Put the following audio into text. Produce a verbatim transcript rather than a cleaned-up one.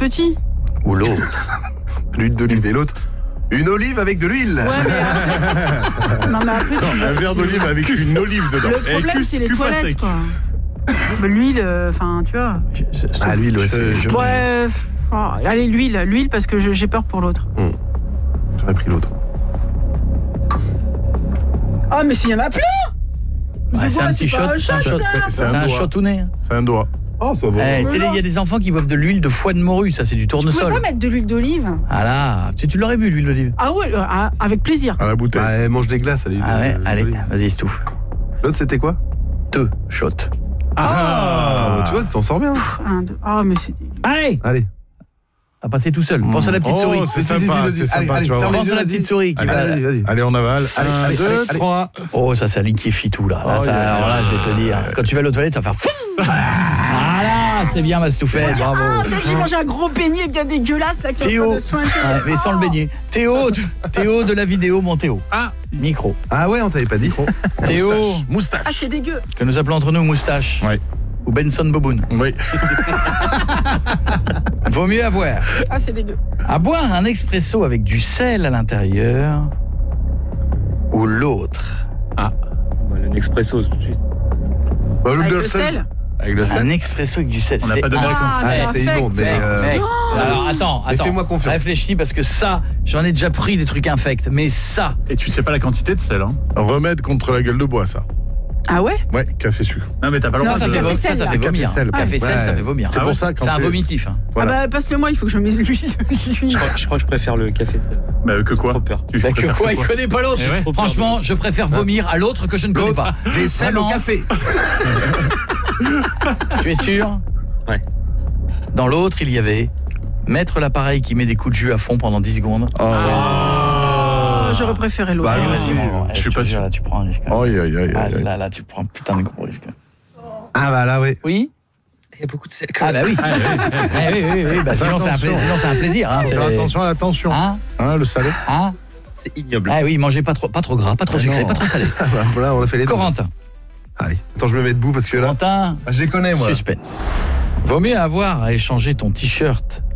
petit. Ou l'autre. L'huile d'olive et l'autre. Une olive avec de l'huile. Ouais, mais après... non, mais après, tu Un verre d'olive avec une olive dedans. Le problème, c'est les toilettes, quoi. Bah, l'huile, enfin, tu vois. Je, je, ah, l'huile, ouais. je, je, ouais, oh, allez, l'huile, l'huile, parce que je, j'ai peur pour l'autre. Hum. J'aurais pris l'autre. Ah, mais s'il y en a plein. Ouais, c'est un petit shot, un c'est un shot, c'est- c'est c'est un un shot tout nez. C'est un doigt. Oh, ça va. Eh, tu sais, il y a des enfants qui boivent de l'huile de foie de morue, ça c'est du Tu pouvais tournesol. pas mettre de l'huile d'olive? Ah là, tu, tu l'aurais bu l'huile d'olive. Ah ouais, euh, ah, avec plaisir. À la bouteille. Bah, elle mange des glaces, elle est Ah ouais, allez, vas-y, stouffe. L'autre, c'était quoi? Deux shots. Ah, tu vois, tu t'en sors bien. Un, deux. Ah, mais c'est... Allez, Allez. à passer tout seul. Pense à la petite Oh, souris. c'est Si, si, si, sympa, vas-y. c'est Allez, sympa, allez, tu vas ferme voir. les Pense yeux, à la vas-y. petite souris qui Allez, va... allez, vas-y. Allez, on avale. Allez, Un, allez, deux, allez, trois. Oh, ça, ça liquéfie tout, là. Là, Oh, ça, yeah. alors là, je vais te dire, quand tu vas aller aux toilettes, ça va faire... Voilà, c'est bien, ma stouffette, bravo. Ah, toi qui manges un gros beignet bien dégueulasse, là, qui est en Théo, train de soigner. ouais, mais sans le beignet. Théo, t- Théo de la vidéo, mon Théo. Ah. Micro. Ah ouais, on t'avait pas dit. Théo, Moustache. Ah, c'est dégueu. que nous appelons entre nous Moustache. Ouais. Ou Benson Boboun. Oui. Vaut mieux avoir. Ah, c'est dégueu. À boire un expresso avec du sel à l'intérieur. Ou l'autre. Ah, un expresso tout de suite. Bah, Avec le le sel. sel. Avec le Un sel. expresso avec du sel. On n'a c'est pas donné la un- Ah, Ah, mais c'est infect. immonde, mais. Mec, euh, mec. Alors attends, Mais attends. fais-moi confiance. Réfléchis parce que ça, j'en ai déjà pris des trucs infects. Mais ça, Et tu sais pas la quantité de sel, hein? Remède contre la gueule de bois, ça. Ah ouais? Ouais, café sucre. Non, mais t'as pas le Non, droit ça, de... fait, café vo- ça, sel, ça là. fait Café vomir. sel, Café ouais. sel, ça fait vomir. C'est Ah pour ouais ça quand C'est un t'es- vomitif. hein. Voilà. Ah bah, passe-le-moi, il faut que je mette l'huile. Je crois, je crois que je préfère le café sel. Bah, que quoi? Trop peur. Tu Bah, que préfères quoi, il connaît pas l'autre. Eh ouais. Franchement, je préfère vomir à l'autre que je ne connais pas. Des sels au Vraiment. café. Tu es sûr? Ouais. Dans l'autre, il y avait mettre l'appareil qui met des coups de jus à fond pendant dix secondes. Oh. Ah, j'aurais préféré l'autre. Bah, Ah, oui, effectivement, oui, ouais, je suis te pas jure, sûr. Là, tu prends un risque. Aïe, aïe, aïe, Ah, aïe. là, là, tu prends un putain de gros risque. Ah bah là, oui. Oui? Il y a beaucoup de sel. Ah bah oui. Ah, oui, oui, oui, bah, sinon c'est un, pla- sinon, c'est un plaisir. Hein, Faire c'est- attention à la tension. Hein? Hein, le salé. Hein? C'est ignoble. Ah oui, mangez pas trop, pas trop gras, pas trop Ah sucré, non. pas trop salé. Ah bah, voilà, on a fait les deux. Corentin. Allez, attends, je me mets debout parce que là. Corentin, Ah, je les connais, moi. suspense. Vaut mieux avoir à échanger ton t-shirt